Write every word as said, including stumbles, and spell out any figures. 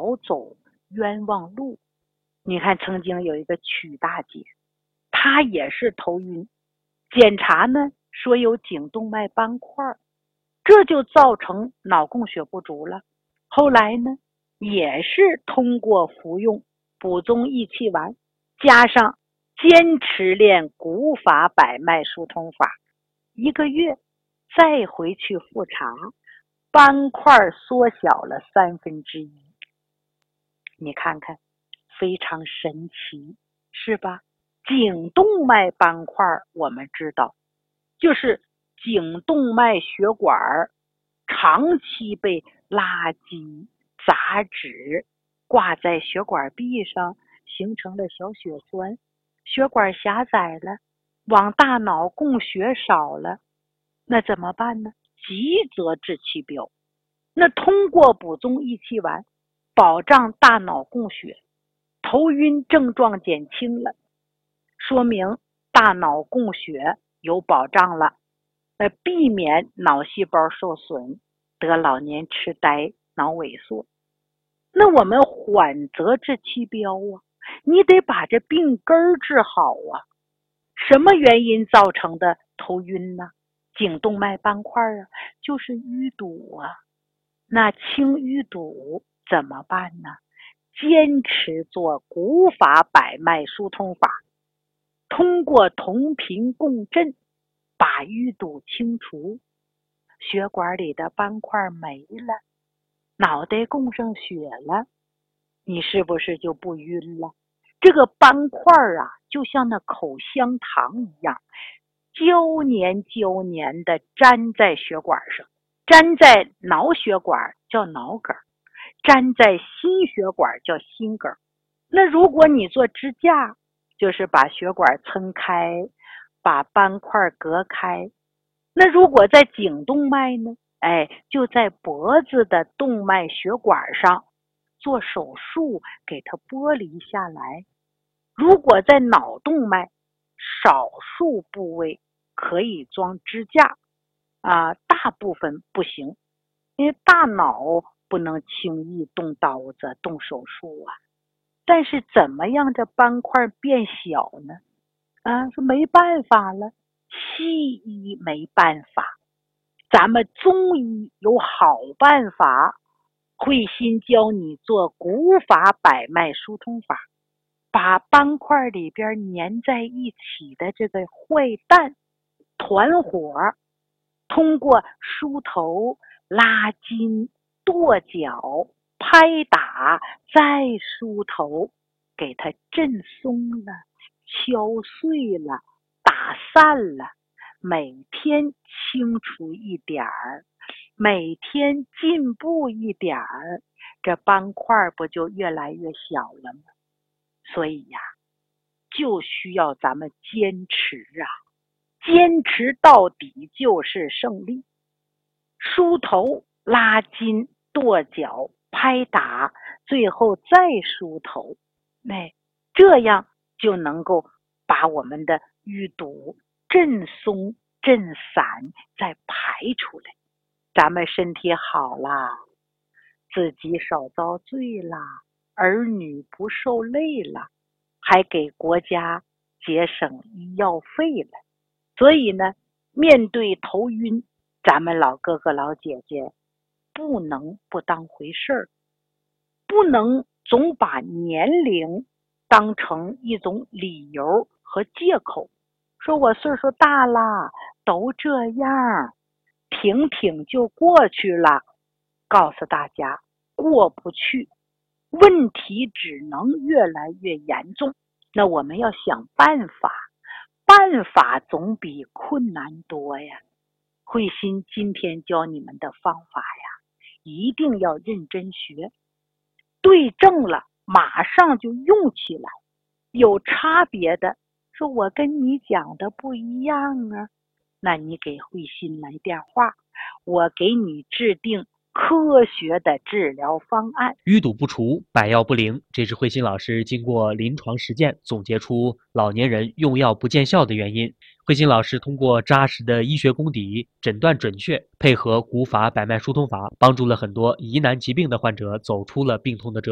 少走冤枉路。你看曾经有一个曲大姐，她也是头晕，检查呢说有颈动脉斑块，这就造成脑供血不足了。后来呢也是通过服用补中益气丸，加上坚持练古法百脉疏通法，一个月再回去复查，斑块缩小了三分之一。你看看，非常神奇，是吧？颈动脉斑块我们知道，就是颈动脉血管长期被垃圾、杂质挂在血管壁上，形成了小血栓，血管狭窄了，往大脑供血少了，那怎么办呢？急则治气标。那通过补中益气丸，保障大脑供血，头晕症状减轻了，说明大脑供血有保障了，呃，避免脑细胞受损，得老年痴呆、脑萎缩。那我们缓则治气标啊，你得把这病根治好啊。什么原因造成的头晕呢？颈动脉斑块啊，就是淤堵啊。那清淤堵怎么办呢？坚持做古法百脉疏通法，通过同频共振把淤堵清除，血管里的斑块没了，脑袋供上血了，你是不是就不晕了？这个斑块啊，就像那口香糖一样，胶黏胶黏的粘在血管上，粘在脑血管叫脑梗，粘在心血管叫心梗。那如果你做支架，就是把血管撑开，把斑块隔开。那如果在颈动脉呢？哎，就在脖子的动脉血管上做手术，给它剥离下来。如果在脑动脉，少数部位可以装支架啊，大部分不行，因为大脑不能轻易动刀子动手术啊。但是怎么样这斑块变小呢？啊，说没办法了，西医没办法，咱们中医有好办法。慧心教你做古法百脉疏通法，把斑块里边粘在一起的这个坏蛋团伙，通过梳头、拉筋、跺脚、拍打，再梳头，给它震松了、敲碎了、打散了，每天清除一点儿，每天进步一点儿，这斑块不就越来越小了吗？所以呀，就需要咱们坚持啊，坚持到底就是胜利。梳头、拉筋、跺脚、拍打，最后再梳头，哎，这样就能够把我们的淤堵震松、震散，再排出来。咱们身体好啦，自己少遭罪啦，儿女不受累了，还给国家节省医药费了。所以呢，面对头晕，咱们老哥哥老姐姐不能不当回事儿，不能总把年龄当成一种理由和借口，说我岁数大了，都这样，挺挺就过去了。告诉大家，过不去，问题只能越来越严重。那我们要想办法，办法总比困难多呀。慧心今天教你们的方法呀，一定要认真学，对症了马上就用起来。有差别的，说我跟你讲的不一样啊，那你给慧心来电话，我给你制定科学的治疗方案。 淤堵不除，百药不灵，这是慧心老师经过临床实践总结出老年人用药不见效的原因。慧心老师通过扎实的医学功底，诊断准确，配合古法百脉疏通法，帮助了很多疑难疾病的患者走出了病痛的折